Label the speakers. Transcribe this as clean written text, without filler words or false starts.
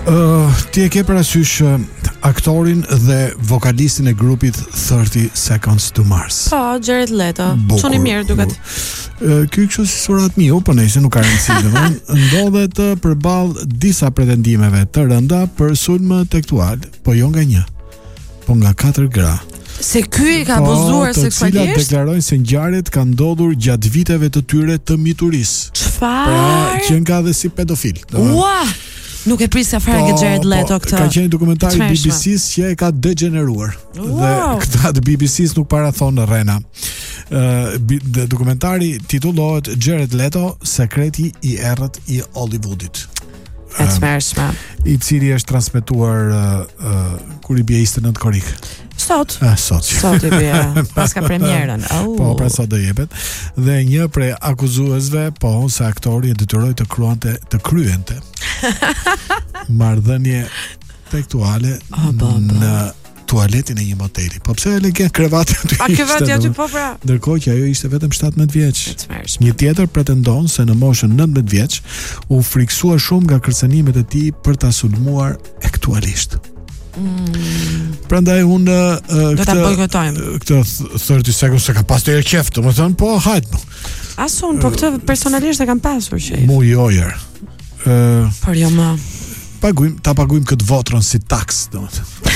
Speaker 1: Ti e ke parasysh aktorin dhe vokalistin e grupit 30 Seconds to Mars?
Speaker 2: Po, Jared Leto. Çoni mirë duket.
Speaker 1: Ky kështu si surat miu, po nëse nuk ka rëndësi, domethënë ndodhet përballë disa pretendimeve të rënda për sulm tekstual, po jo nga një, po nga 4 gra.
Speaker 2: Se ky i ka abuzuar seksualisht?
Speaker 1: Të cilat deklarojnë se ngjarjet kanë ndodhur gjatë viteve të tyre të miturisë.
Speaker 2: Çfarë?
Speaker 1: Pra, që nga dhe si pedofil.
Speaker 2: Ua! Nuk e prisja fare nga Jared Leto këtë.
Speaker 1: Ka qenë dokumentari i BBC-s që e ka degeneruar. Dhe këta të BBC-s nuk para thonë rrena. Dokumentari titullohet Jared Leto, sekreti i errët i Hollywoodit. I cili është transmetuar kur i bie 29 korrik.
Speaker 2: Sot i bie, paska premierën.
Speaker 1: Po, pra sot do jepet. Dhe një prej akuzuesve, po, se aktori e detyroi të kryente marrëdhënie tekstuale në tualetin e një moteli. Po pse e legen krevati aty?
Speaker 2: A krevati aty po pra?
Speaker 1: Ndërkohë që ajo ishte vetëm 17 vjeç. Një tjetër pretendon se në moshën 19 vjeç u friksua shumë nga kërcënimet e tij për ta sulmuar aktualisht. Prandaj unë
Speaker 2: do ta bojkotojmë.
Speaker 1: Këtë 30 seconds se ka pas të qef, domethënë po hajt.
Speaker 2: Asun, po këtë personalisht e kam pasur që.
Speaker 1: Mu jojer.
Speaker 2: Por jo më.
Speaker 1: Ta paguajmë këtë votrën si taks, domethënë.